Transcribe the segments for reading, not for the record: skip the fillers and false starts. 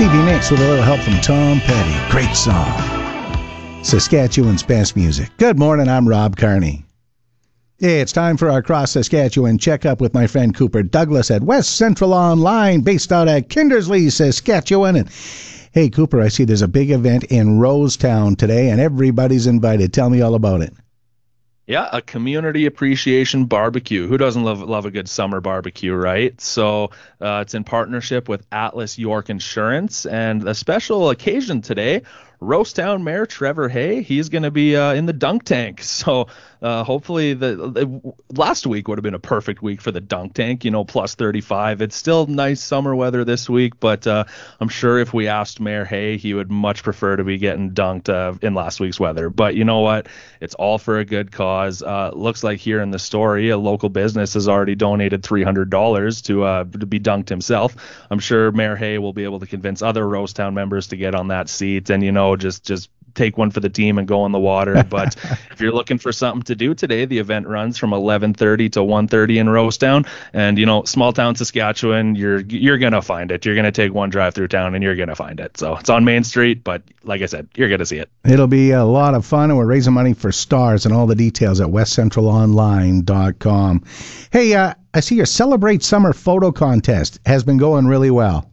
Stevie Nicks with a little help from Tom Petty. Great song. Saskatchewan's best music. Good morning, I'm Rob Carney. It's time for our Cross Saskatchewan checkup with my friend Cooper Douglas at West Central Online, based out at Kindersley, Saskatchewan. And hey, Cooper, I see there's a big event in Rosetown today, and everybody's invited. Tell me all about it. Yeah, a community appreciation barbecue. Who doesn't love a good summer barbecue, right? So it's in partnership with Atlas York Insurance, and a special occasion today. Rosetown Mayor Trevor Hay, he's going to be in the dunk tank. So hopefully last week would have been a perfect week for the dunk tank, plus 35. It's still nice summer weather this week, but I'm sure if we asked Mayor Hay, he would much prefer to be getting dunked in last week's weather. But you know what? It's all for a good cause. Looks like here in the story, a local business has already donated $300 to be dunked himself. I'm sure Mayor Hay will be able to convince other Rosetown members to get on that seat and, just take one for the team and go in the water. But if you're looking for something to do today, the event runs from 11:30 to 1:30 in Rosetown. And, small town Saskatchewan, you're going to find it. You're going to take one drive through town and you're going to find it. So it's on Main Street, but like I said, you're going to see it. It'll be a lot of fun, and we're raising money for STARS, and all the details at westcentralonline.com. Hey, I see your Celebrate Summer photo contest has been going really well.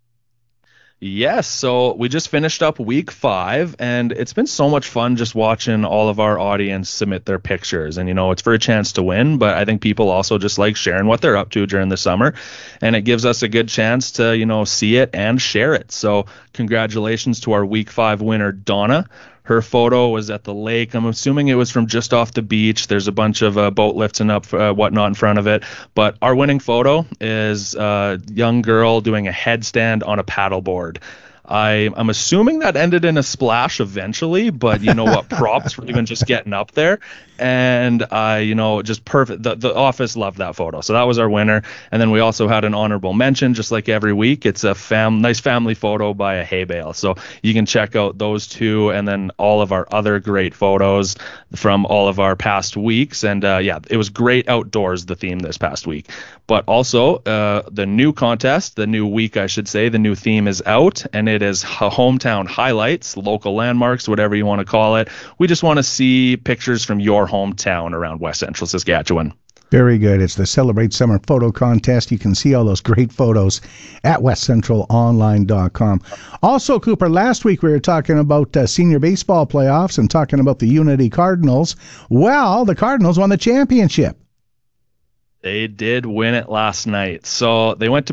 Yes, so we just finished up week 5, and it's been so much fun just watching all of our audience submit their pictures. And, it's for a chance to win, but I think people also just like sharing what they're up to during the summer, and it gives us a good chance to, see it and share it. So congratulations to our week 5 winner, Donna. Her photo was at the lake. I'm assuming it was from just off the beach. There's a bunch of boat lifts and whatnot in front of it. But our winning photo is a young girl doing a headstand on a paddleboard. I'm assuming that ended in a splash eventually, but you know what? Props for even just getting up there. And just perfect. The office loved that photo. So that was our winner. And then we also had an honorable mention, just like every week. It's a nice family photo by a hay bale. So you can check out those two and then all of our other great photos from all of our past weeks. And it was great outdoors, the theme this past week. But also the new contest, the new week, I should say, the new theme is out, and it is hometown highlights, local landmarks, whatever you want to call it. We just want to see pictures from your hometown around West Central Saskatchewan. Very good. It's the Celebrate Summer photo contest. You can see all those great photos at westcentralonline.com. Also, Cooper, last week we were talking about senior baseball playoffs and talking about the Unity Cardinals. Well, the Cardinals won the championship. They did win it last night. So they went to